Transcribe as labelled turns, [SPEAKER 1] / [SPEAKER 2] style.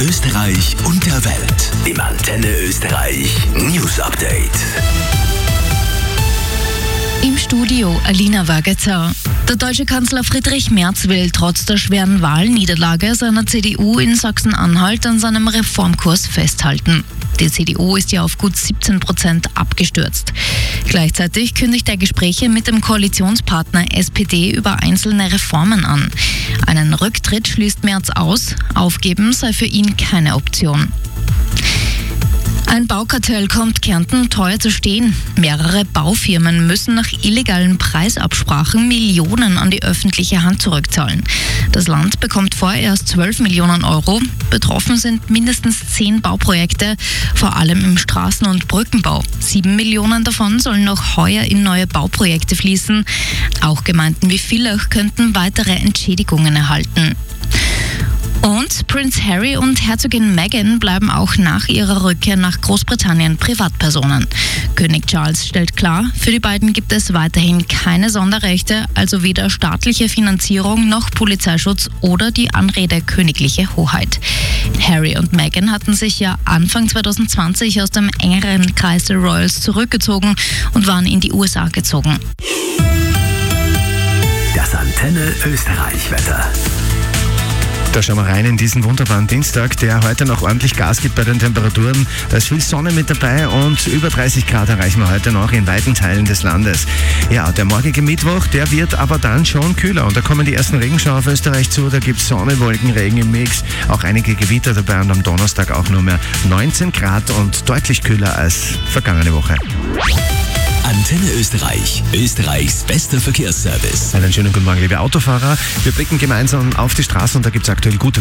[SPEAKER 1] Österreich und der Welt. Im Antenne Österreich News Update.
[SPEAKER 2] Im Studio Alina Wagetzer. Der deutsche Kanzler Friedrich Merz will trotz der schweren Wahlniederlage seiner CDU in Sachsen-Anhalt an seinem Reformkurs festhalten. Die CDU ist ja auf gut 17% abgestürzt. Gleichzeitig kündigt er Gespräche mit dem Koalitionspartner SPD über einzelne Reformen an. Einen Rücktritt schließt Merz aus, aufgeben sei für ihn keine Option. Ein Baukartell kommt Kärnten teuer zu stehen. Mehrere Baufirmen müssen nach illegalen Preisabsprachen Millionen an die öffentliche Hand zurückzahlen. Das Land bekommt vorerst 12 Millionen Euro. Betroffen sind mindestens 10 Bauprojekte, vor allem im Straßen- und Brückenbau. 7 Millionen davon sollen noch heuer in neue Bauprojekte fließen. Auch Gemeinden wie Villach könnten weitere Entschädigungen erhalten. Und Prinz Harry und Herzogin Meghan bleiben auch nach ihrer Rückkehr nach Großbritannien Privatpersonen. König Charles stellt klar, für die beiden gibt es weiterhin keine Sonderrechte, also weder staatliche Finanzierung noch Polizeischutz oder die Anrede königliche Hoheit. Harry und Meghan hatten sich ja Anfang 2020 aus dem engeren Kreis der Royals zurückgezogen und waren in die USA gezogen.
[SPEAKER 1] Das Antenne Österreich Wetter.
[SPEAKER 3] Da schauen wir rein in diesen wunderbaren Dienstag, der heute noch ordentlich Gas gibt bei den Temperaturen. Da ist viel Sonne mit dabei und über 30 Grad erreichen wir heute noch in weiten Teilen des Landes. Ja, der morgige Mittwoch, der wird aber dann schon kühler und da kommen die ersten Regenschauer auf Österreich zu. Da gibt es Sonne, Wolken, Regen im Mix, auch einige Gewitter dabei und am Donnerstag auch nur mehr 19 Grad und deutlich kühler als vergangene Woche.
[SPEAKER 1] Antenne Österreich, Österreichs bester Verkehrsservice.
[SPEAKER 3] Einen schönen guten Morgen, liebe Autofahrer. Wir blicken gemeinsam auf die Straßen und da gibt es aktuell gute